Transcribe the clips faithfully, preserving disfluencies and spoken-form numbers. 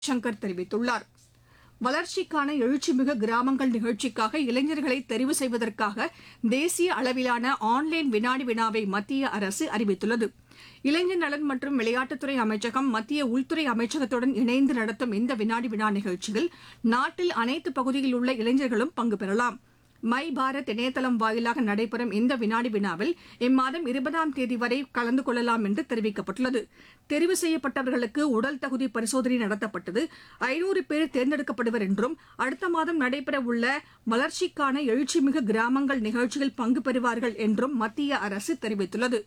சங்கர் தெரிவித்துள்ளார். வளர்ச்சிக்கான எழுச்சிமிகு கிராமங்கள் நிகழ்ச்சிக்காக இளைஞர்களை தெரிவு செய்வதற்காக தேசிய அளவிலான ஆன்லைன் வினாடி வினாவை மத்திய அரசு அறிவித்துள்ளது. இளைஞர் நலன் மற்றும் விளையாட்டுத்துறை அமைச்சகம் மத்திய உள்துறை அமைச்சகத்துடன் இணைந்து நடத்தும் இந்த வினாடி வினா நிகழ்ச்சியில் நாட்டில் அனைத்து பகுதியில் உள்ள இளைஞர்களும் பங்கு பெறலாம். மை பாரத் இணையதளம் வாயிலாக நடைபெறும் இந்த வினாடி வினாவில் இம்மாதம் இருபதாம் தேதி வரை கலந்து கொள்ளலாம் என்று தெரிவிக்கப்பட்டுள்ளது. தெரிவு செய்யப்பட்டவர்களுக்கு உடல் தகுதி பரிசோதனை நடத்தப்பட்டது. ஐநூறு பேர் தேர்ந்தெடுக்கப்படுவர் என்றும் அடுத்த மாதம் நடைபெறவுள்ள வளர்ச்சிக்கான எழுச்சிமிகு கிராமங்கள் நிகழ்ச்சியில் பங்கு பெறுவார்கள் என்றும் மத்திய அரசு தெரிவித்துள்ளது.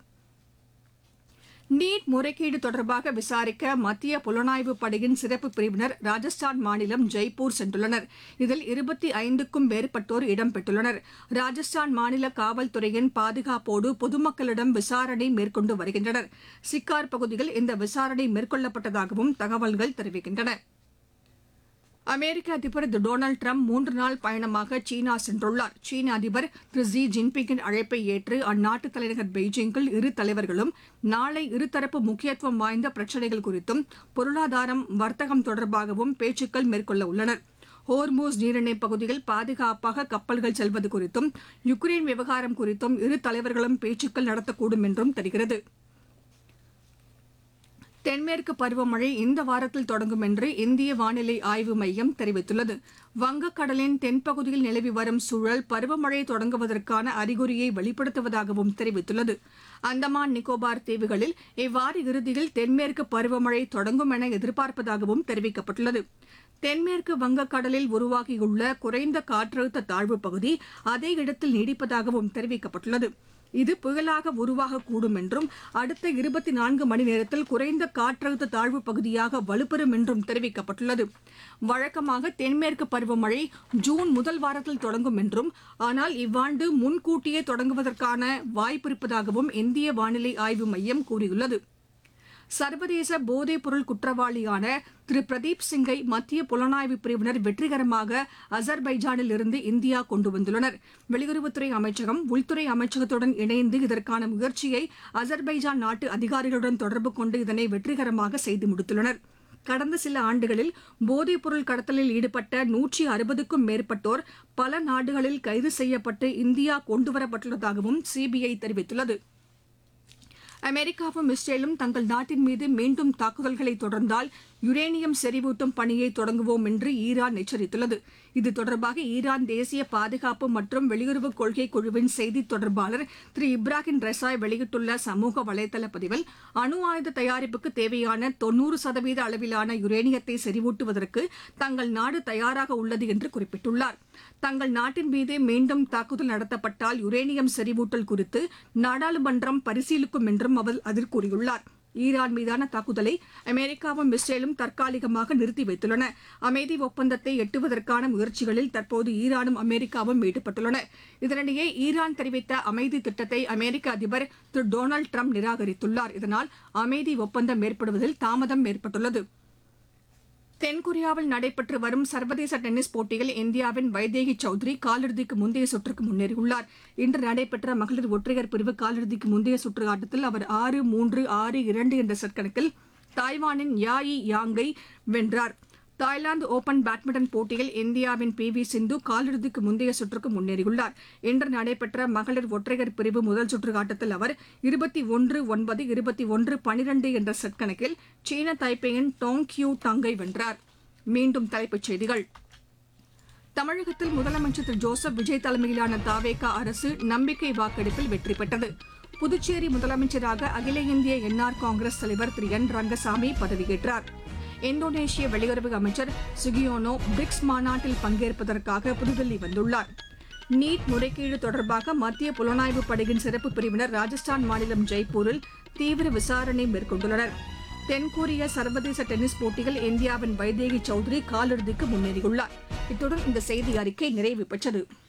நீட் முறைகேடு தொடர்பாக விசாரிக்க மத்திய புலனாய்வு படையின் சிறப்பு பிரிவினர் ராஜஸ்தான் மாநிலம் ஜெய்ப்பூர் சென்றுள்ளனர். இதில் இருபத்தி ஐந்துக்கும் மேற்பட்டோர் இடம்பெற்றுள்ளனர். ராஜஸ்தான் மாநில காவல்துறையின் பாதுகாப்போடு பொதுமக்களிடம் விசாரணை மேற்கொண்டு வருகின்றனர். சிக்கார் பகுதியில் இந்த விசாரணை மேற்கொள்ளப்பட்டதாகவும் தகவல்கள் தெரிவிக்கின்றன. அமெரிக்க அதிபர் திரு டொனால்டு டிரம்ப் மூன்று நாள் பயணமாக சீனா சென்றுள்ளார். சீன அதிபர் திரு ஜி ஜின்பிங்கின் அழைப்பை ஏற்று அந்நாட்டு தலைநகர் பெய்ஜிங்கில் இரு தலைவர்களும் நாளை இருதரப்பு முக்கியத்துவம் வாய்ந்த பிரச்சினைகள் குறித்தும் பொருளாதாரம், வர்த்தகம் தொடர்பாகவும் பேச்சுக்கள் மேற்கொள்ள உள்ளனர். ஹோர்மூஸ் நீரிணைப் பகுதியில் பாதுகாப்பாக கப்பல்கள் செல்வது குறித்தும் யுக்ரைன் விவகாரம் குறித்தும் இரு தலைவர்களும் பேச்சுக்கள் நடத்தக்கூடும் என்றும் தெரிகிறது. தென்மேற்கு பருவமழை இந்த வாரத்தில் தொடங்கும் என்று இந்திய வானிலை ஆய்வு மையம் தெரிவித்துள்ளது. வங்கக்கடலின் தென்பகுதியில் நிலவி வரும் சூழல் பருவமழை தொடங்குவதற்கான அறிகுறியை வெளிப்படுத்துவதாகவும் தெரிவித்துள்ளது. அந்தமான் நிக்கோபார் தீவுகளில் இவ்வார இறுதியில் தென்மேற்கு பருவமழை தொடங்கும் என எதிர்பார்ப்பதாகவும் தெரிவிக்கப்பட்டுள்ளது. தென்மேற்கு வங்கக்கடலில் உருவாகியுள்ள குறைந்த காற்றழுத்த தாழ்வுப் பகுதி அதே இடத்தில் நீடிப்பதாகவும் தெரிவிக்கப்பட்டுள்ளது. இது புயலாக உருவாகக்கூடும் என்றும் அடுத்த இருபத்தி நான்கு மணி நேரத்தில் குறைந்த காற்றழுத்த தாழ்வுப் பகுதியாக வலுப்பெறும் என்றும் தெரிவிக்கப்பட்டுள்ளது. வழக்கமாக தென்மேற்கு பருவமழை ஜூன் முதல் வாரத்தில் தொடங்கும் என்றும் ஆனால் இவ்வாண்டு முன்கூட்டியே தொடங்குவதற்கான வாய்ப்பிருப்பதாகவும் இந்திய வானிலை ஆய்வு மையம் கூறியுள்ளது. சர்வதேச போதைப்பொருள் குற்றவாளியான திரு பிரதீப் சிங்கை மத்திய புலனாய்வு பிரிவினர் வெற்றிகரமாக அசர்பைஜானில் இருந்து இந்தியா கொண்டு வந்துள்ளனர். வெளியுறவுத்துறை அமைச்சகம், உள்துறை அமைச்சகத்துடன் இணைந்து இதற்கான முயற்சியை அசர்பைஜான் நாட்டு அதிகாரிகளுடன் தொடர்பு கொண்டு இதனை வெற்றிகரமாக செய்து முடித்துள்ளனர். கடந்த சில ஆண்டுகளில் போதைப்பொருள் கடத்தலில் ஈடுபட்ட நூற்றி அறுபதுக்கும் மேற்பட்டோர் பல நாடுகளில் கைது செய்யப்பட்டு இந்தியா கொண்டுவரப்பட்டுள்ளதாகவும் சிபிஐ தெரிவித்துள்ளது. அமெரிக்காவும் இஸ்ரேலும் தங்கள் நாட்டின் மீது மீண்டும் தாக்குதல்களை தொடர்ந்தால் யுரேனியம் செறிவூட்டும் பணியை தொடங்குவோம் என்று ஈரான் எச்சரித்துள்ளது. இது தொடர்பாக ஈரான் தேசிய பாதுகாப்பு மற்றும் வெளியுறவு கொள்கை குழுவின் செய்தித் தொடர்பாளர் திரு இப்ராஹிம் ரெசாய் வெளியிட்டுள்ள சமூக வலைதள பதிவில் அணு ஆயுத தயாரிப்புக்கு தேவையான தொன்னூறு சதவீத அளவிலான யுரேனியத்தை செறிவூட்டுவதற்கு தங்கள் நாடு தயாராக உள்ளது என்று குறிப்பிட்டுள்ளார். தங்கள் நாட்டின் மீது மீண்டும் தாக்குதல் நடத்தப்பட்டால் யுரேனியம் செறிவூட்டல் குறித்து நாடாளுமன்றம் பரிசீலிக்கும் என்றும் அவர் அதில் கூறியுள்ளார். ஈரான் மீதான தாக்குதலை அமெரிக்காவும் இஸ்ரேலும் தற்காலிகமாக நிறுத்தி வைத்துள்ளன. அமைதி ஒப்பந்தத்தை எட்டுவதற்கான முயற்சிகளில் தற்போது ஈரானும் அமெரிக்காவும் ஈடுபட்டுள்ளன. இதனிடையே ஈரான் தெரிவித்த அமைதி திட்டத்தை அமெரிக்க அதிபர் திரு டொனால்டு டிரம்ப் நிராகரித்துள்ளார். இதனால் அமைதி ஒப்பந்தம் ஏற்படுவதில் தாமதம் ஏற்பட்டுள்ளது. தென்கொரியாவில் நடைபெற்று வரும் சர்வதேச டென்னிஸ் போட்டியில் இந்தியாவின் வைதேகி சௌத்ரி காலிறுதிக்கு முந்தைய சுற்றுக்கு முன்னேறியுள்ளார். இன்று நடைபெற்ற மகளிர் ஒற்றையர் பிரிவு காலிறுதிக்கு முந்தைய சுற்று ஆட்டத்தில் அவர் ஆறு மூன்று ஆறு இரண்டு என்ற செட் கணக்கில் தாய்வானின் யாயி யாங்கை வென்றார். தாய்லாந்து ஓபன் பேட்மிண்டன் போட்டியில் இந்தியாவின் பி வி சிந்து காலிறுதிக்கு முந்தைய சுற்றுக்கு முன்னேறியுள்ளார். இன்று நடைபெற்ற மகளிர் ஒற்றையர் பிரிவு முதல் சுற்று ஆட்டத்தில் அவர் இருபத்தி ஒன்று ஒன்பது இருபத்தி ஒன்று பனிரெண்டு என்ற செட் கணக்கில் சீன தைப்பேயின் டோங் கியூ டங்கை வென்றார். மீண்டும் தலைப்புச் செய்திகள். தமிழகத்தில் முதலமைச்சர் திரு ஜோசப் விஜய் தலைமையிலான தாவேகா அரசு நம்பிக்கை வாக்கெடுப்பில் வெற்றி பெற்றது. புதுச்சேரி முதலமைச்சராக அகில இந்திய என்ஆர் காங்கிரஸ் தலைவர் திரு என் ரங்கசாமி பதவியேற்றார். இந்தோனேஷிய வெளியுறவு அமைச்சர் சுகியோனோ பிரிக்ஸ் மாநாட்டில் பங்கேற்பதற்காக புதுதில்லி வந்துள்ளார். நீட் முறைகேடு தொடர்பாக மத்திய புலனாய்வு படையின் சிறப்பு பிரிவினர் ராஜஸ்தான் மாநிலம் ஜெய்ப்பூரில் தீவிர விசாரணை மேற்கொண்டுள்ளனர். தென்கொரிய சர்வதேச டென்னிஸ் போட்டியில் இந்தியாவின் வைதேகி சௌத்ரி காலிறுதிக்கு முன்னேறியுள்ளார். இத்துடன் இந்த செய்தி அறிக்கை நிறைவு பெற்றது.